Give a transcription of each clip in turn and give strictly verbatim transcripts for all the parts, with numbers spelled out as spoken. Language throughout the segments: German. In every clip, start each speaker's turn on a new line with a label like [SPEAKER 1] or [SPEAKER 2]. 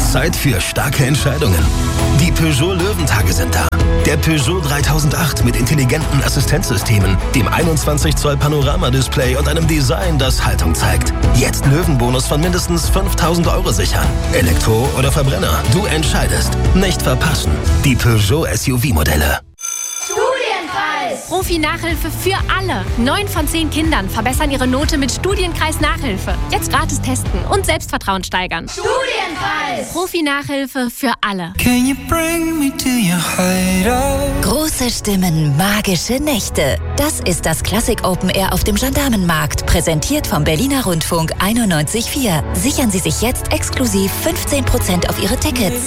[SPEAKER 1] Zeit für starke Entscheidungen. Die Peugeot Löwentage sind da. Der Peugeot dreitausendacht mit intelligenten Assistenzsystemen, dem einundzwanzig Zoll Panoramadisplay und einem Design, das Haltung zeigt. Jetzt Löwenbonus von mindestens fünftausend Euro sichern. Elektro oder Verbrenner, du entscheidest. Nicht verpassen. Die Peugeot S U V-Modelle.
[SPEAKER 2] Profi-Nachhilfe für alle. Neun von zehn Kindern verbessern ihre Note mit Studienkreis-Nachhilfe. Jetzt gratis testen und Selbstvertrauen steigern. Studienkreis! Profi-Nachhilfe für alle.
[SPEAKER 3] Can you bring me to your hideout?
[SPEAKER 4] Große Stimmen, magische Nächte. Das ist das Classic Open Air auf dem Gendarmenmarkt. Präsentiert vom Berliner Rundfunk einundneunzig Komma vier. Sichern Sie sich jetzt exklusiv fünfzehn Prozent auf Ihre Tickets.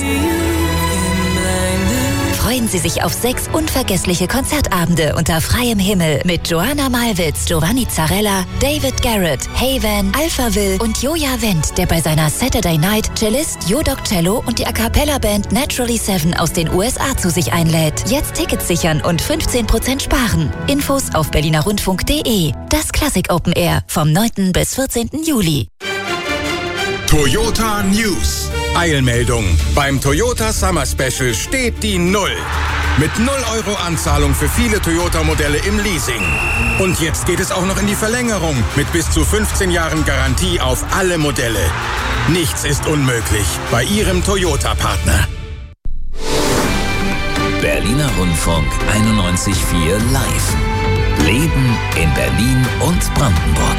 [SPEAKER 4] Freuen Sie sich auf sechs unvergessliche Konzertabende unter freiem Himmel mit Joanna Malwitz, Giovanni Zarella, David Garrett, Haven, Alphaville und Joja Wendt, der bei seiner Saturday Night Cellist Jodok Cello und die A Cappella Band Naturally Seven aus den U S A zu sich einlädt. Jetzt Tickets sichern und fünfzehn Prozent sparen. Infos auf berlinerrundfunk punkt de. Das Classic Open Air vom neunten bis vierzehnten Juli.
[SPEAKER 5] Toyota News. Eilmeldung. Beim Toyota Summer Special steht die Null. Mit null Euro Anzahlung für viele Toyota-Modelle im Leasing. Und jetzt geht es auch noch in die Verlängerung mit bis zu fünfzehn Jahren Garantie auf alle Modelle. Nichts ist unmöglich bei Ihrem Toyota-Partner.
[SPEAKER 6] Berliner Rundfunk einundneunzig Komma vier live. Leben in Berlin und Brandenburg.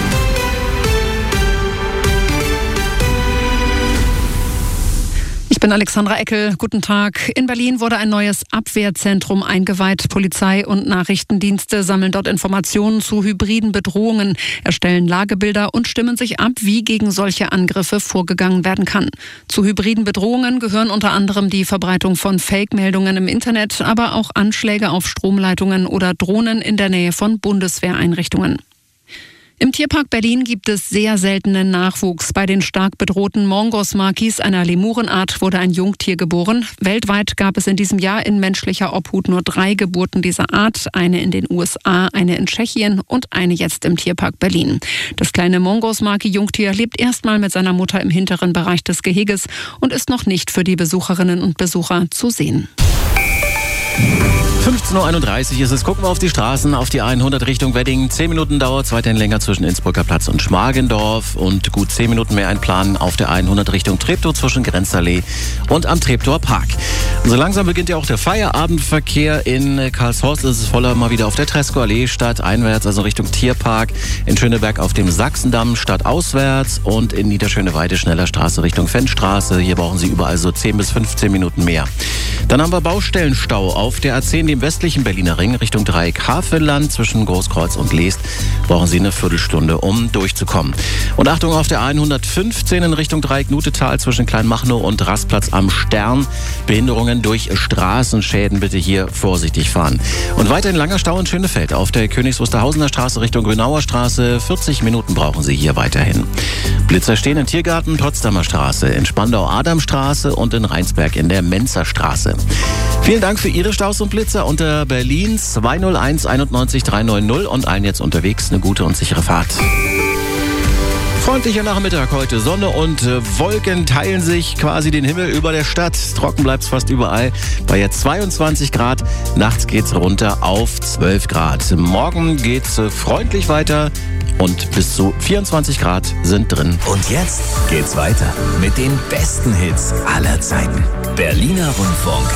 [SPEAKER 7] Ich bin Alexandra Eckel. Guten Tag. In Berlin wurde ein neues Abwehrzentrum eingeweiht. Polizei und Nachrichtendienste sammeln dort Informationen zu hybriden Bedrohungen, erstellen Lagebilder und stimmen sich ab, wie gegen solche Angriffe vorgegangen werden kann. Zu hybriden Bedrohungen gehören unter anderem die Verbreitung von Fake-Meldungen im Internet, aber auch Anschläge auf Stromleitungen oder Drohnen in der Nähe von Bundeswehreinrichtungen. Im Tierpark Berlin gibt es sehr seltenen Nachwuchs. Bei den stark bedrohten Mongos-Makis, einer Lemurenart, wurde ein Jungtier geboren. Weltweit gab es in diesem Jahr in menschlicher Obhut nur drei Geburten dieser Art. Eine in den U S A, eine in Tschechien und eine jetzt im Tierpark Berlin. Das kleine Mongos-Maki-Jungtier lebt erstmal mit seiner Mutter im hinteren Bereich des Geheges und ist noch nicht für die Besucherinnen und Besucher zu sehen.
[SPEAKER 8] fünfzehn Uhr einunddreißig ist es. Gucken wir auf die Straßen, auf die hundert Richtung Wedding. Zehn Minuten dauert es weiterhin länger zwischen Innsbrucker Platz und Schmargendorf. Und gut zehn Minuten mehr einplanen auf der hundert Richtung Treptow zwischen Grenzallee und am Treptower Park. So langsam beginnt ja auch der Feierabendverkehr. In Karlshorst ist es voller mal wieder auf der Tresco-Allee stadteinwärts, also Richtung Tierpark. In Schöneberg auf dem Sachsendamm stadtauswärts und in Niederschöneweide schneller Straße Richtung Fennstraße. Hier brauchen Sie überall so zehn bis fünfzehn Minuten mehr. Dann haben wir Baustellenstau auf der A zehn, dem westlichen Berliner Ring, Richtung Dreieck Havelland. Zwischen Großkreuz und Leest brauchen Sie eine Viertelstunde, um durchzukommen. Und Achtung auf der hundertfünfzehn in Richtung Dreieck Nutetal zwischen Kleinmachnow und Rastplatz am Stern. Behinderungen durch Straßenschäden, bitte hier vorsichtig fahren. Und weiterhin langer Stau in Schönefeld auf der Königs Wusterhausener Straße Richtung Grünauer Straße. vierzig Minuten brauchen Sie hier weiterhin. Blitzer stehen im Tiergarten Potsdamer Straße, in Spandau Adamstraße und in Rheinsberg in der Menzer Straße. Vielen Dank für Ihre Staus und Blitzer unter Berlin zwei null eins einundneunzig drei neun null und allen jetzt unterwegs eine gute und sichere Fahrt. Freundlicher Nachmittag heute. Sonne und äh, Wolken teilen sich quasi den Himmel über der Stadt. Trocken bleibt es fast überall. Bei jetzt zweiundzwanzig Grad. Nachts geht's runter auf zwölf Grad. Morgen geht's äh, freundlich weiter und bis zu vierundzwanzig Grad sind drin.
[SPEAKER 6] Und jetzt geht's weiter mit den besten Hits aller Zeiten. Berliner Rundfunk